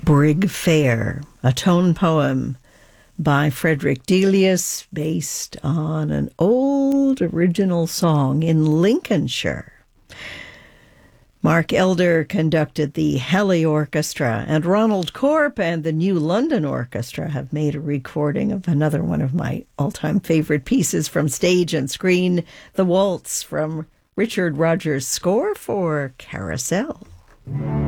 Brig Fair, a tone poem by Frederick Delius based on an old original song in Lincolnshire. Mark Elder conducted the Halley Orchestra, and Ronald Corp and the New London Orchestra have made a recording of another one of my all-time favorite pieces from stage and screen, the waltz from Richard Rodgers' score for Carousel.